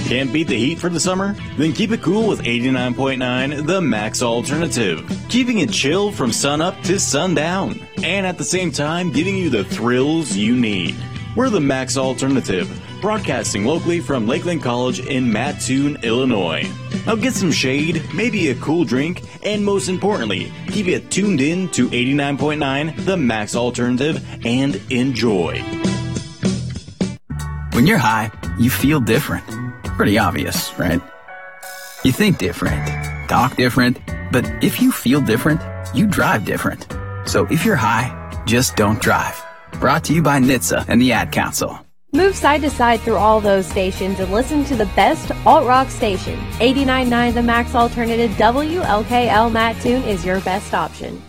Can't beat the heat for the summer? Then keep it cool with 89.9 The Max Alternative. Keeping it chill from sunup to sundown. And at the same time, giving you the thrills you need. We're The Max Alternative, broadcasting locally from Lakeland College in Mattoon, Illinois. Now get some shade, maybe a cool drink, and most importantly, keep it tuned in to 89.9 The Max Alternative and enjoy. When you're high, you feel different. Pretty obvious, right? You think different, talk different, but if you feel different, you drive different. So if you're high, just don't drive. Brought to you by NHTSA and the Ad Council. Move side to side through all those stations and listen to the best alt-rock station. 89.9 The Max Alternative WLKL Mattoon is your best option.